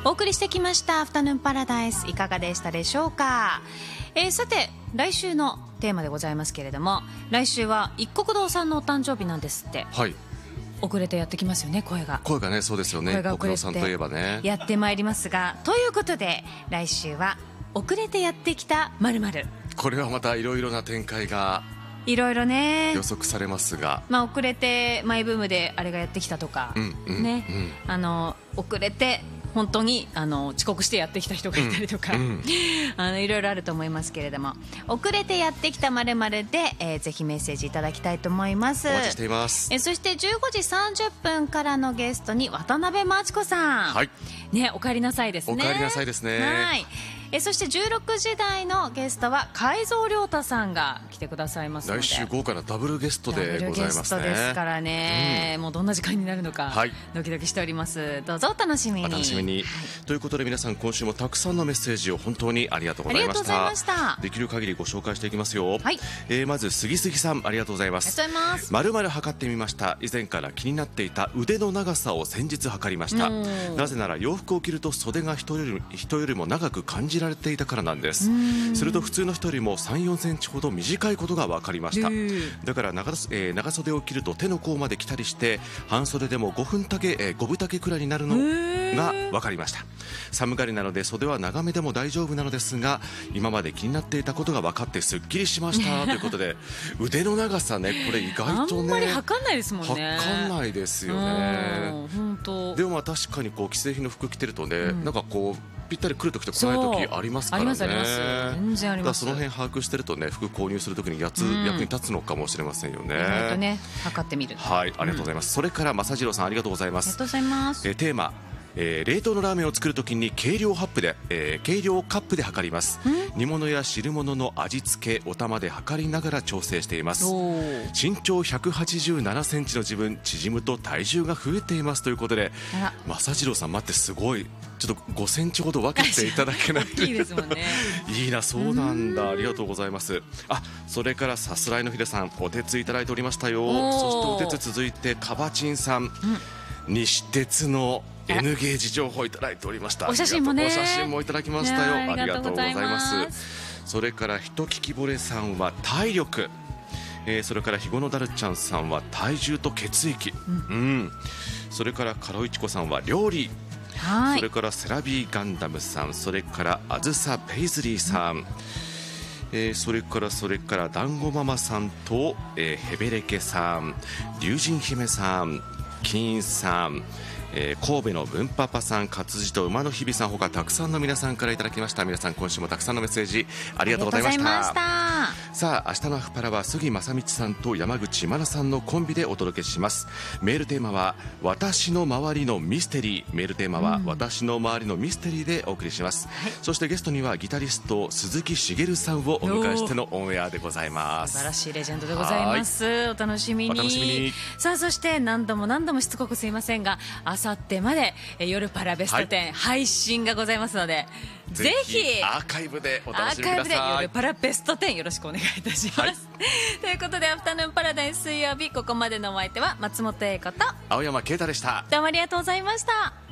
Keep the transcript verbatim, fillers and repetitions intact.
お送りしてきましたアフタヌーンパラダイス、いかがでしたでしょうか。えー、さて来週のテーマでございますけれども、来週は一国堂さんのお誕生日なんですって。 はい、 遅れてやってきますよね。声が声がね、そうですよね。 声が遅れて一国堂さんといえばね、 やってまいりますが、ということで来週は遅れてやってきた〇〇。 これはまたいろいろな展開がいろいろね予測されますが、 まあ、遅れてマイブームであれがやってきたとか、 うんうんね、 うん、 あの遅れて本当にあの遅刻してやってきた人がいたりとか、うんうん、あのいろいろあると思いますけれども、遅れてやってきた〇〇で、えー、ぜひメッセージいただきたいと思います。 お待ちしています。 えー、そしてじゅうごじさんじゅっぷんからのゲストに渡辺真知子さん、 はい、 ね、お帰りなさいですね。 お帰りなさいですね。 はい。えそしてじゅうろくじ台のゲストは海蔵亮太さんが来てくださいますので、 来週豪華なダブルゲストでございますね。ダブルゲストですからね、うん、もうどんな時間になるのか、はい、ドキドキしております。どうぞお楽しみに。 お楽しみに、はい、ということで皆さん、今週もたくさんのメッセージを本当にありがとうございました。ありがとうございました。できる限りご紹介していきますよ。はい、えー、まず杉杉さん、ありがとうございます。 ありがとうございます。 丸々測ってみました。以前から気になっていた腕の長さを先日測りました。なぜなら洋服を着ると袖が人より、人よりも長く感じられていたからなんです。すると普通の人よりも さん、よんセンチほど短いことが分かりました。だから長、えー、長袖を着ると手の甲まで来たりして、半袖でもごふん丈、えー、ご分丈くらいになるのが分かりました。寒がりなので袖は長めでも大丈夫なのですが、今まで気になっていたことが分かってすっきりしましたということで、腕の長さね、これ意外とね、 あんまり測んないですもんね。 測んないですよね。 本当。 でもまあ確かにこう既製品の服着てるとね、うん、なんかこうぴったり来るときと来ないときありますからね。ありますあります。全然あります。だからその辺把握してるとね、服購入するときにやつ、うん、役に立つのかもしれませんよね。意外とね、測ってみる。はい、ありがとうございます。うん、それから正次郎さん、ありがとうございます。 ありがとうございます。 えー、テーマ、えー、冷凍のラーメンを作るときに計量ハップで、えー、計量カップで測ります。煮物や汁物の味付け、お玉で測りながら調整しています。身長ひゃくはちじゅうななセンチの自分、縮むと体重が増えていますということで、正次郎さん、待って、すごいちょっとごセンチほど分けていただけない大きいですもんね。 いいな、そうなんだ、ありがとうございます。あ、それからさすらいのひでさん、お手ついただいておりましたよ。そしてお手つ続いてかばちんさん、うん、西鉄のN ゲージ情報いただいておりました。 お写真もね、 お写真もいただきましたよ。ありがとうございます。それからひとききぼれさんは体力、えー、それからひごのだるちゃんさんは体重と血液、うん、うん、それからカロイチコさんは料理、それからセラビーガンダムさん、それからあずさペイズリーさん、うん、えー、それからそれからだんごママさんと、えー、ヘベレケさん、龍神姫さん、金さん、えー、神戸の文パパさん、活字と馬の日々さん、ほかたくさんの皆さんからいただきました。皆さん、今週もたくさんのメッセージありがとうございました。さあ、明日のアフパラは杉正道さんと山口真奈さんのコンビでお届けします。メールテーマは私の周りのミステリー、メールテーマは、うん、私の周りのミステリーでお送りします、はい、そしてゲストにはギタリスト鈴木茂さんをお迎えしてのオンエアでございます。 素晴らしいレジェンドでございます。お楽しみに。お楽しみに。さあ、そして何度も何度もしつこくすいませんが、あさってまで夜パラベストテン、はい、配信がございますので、ぜひアーカイブでお楽しみください。アーカイブで夜パラベストテンよろしくお願いいたします、はい、ということでアフタヌーンパラダイス水曜日、ここまでのお相手は松本英子と青山啓太でした。 どうもありがとうございました。